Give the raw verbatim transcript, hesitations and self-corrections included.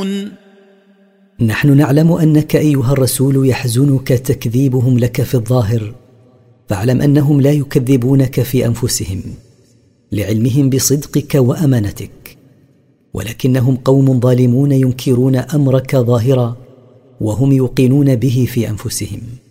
نحن نعلم أنك أيها الرسول يحزنك تكذيبهم لك في الظاهر، فاعلم أنهم لا يكذبونك في أنفسهم لعلمهم بصدقك وأمانتك، ولكنهم قوم ظالمون ينكرون أمرك ظاهرا وهم يوقنون به في أنفسهم.